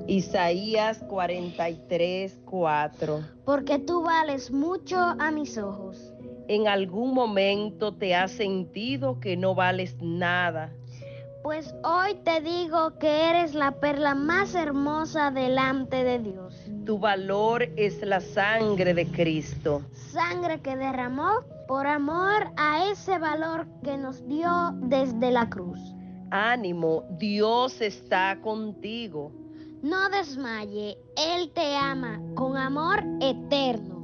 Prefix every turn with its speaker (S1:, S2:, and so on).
S1: Isaías 43:4.
S2: Porque tú vales mucho a mis ojos.
S1: ¿En algún momento te has sentido que no vales nada?
S2: Pues hoy te digo que eres la perla más hermosa delante de Dios.
S1: Tu valor es la sangre de Cristo.
S2: Sangre que derramó por amor a ese valor que nos dio desde la cruz.
S1: Ánimo, Dios está contigo.
S2: No desmaye, Él te ama con amor eterno.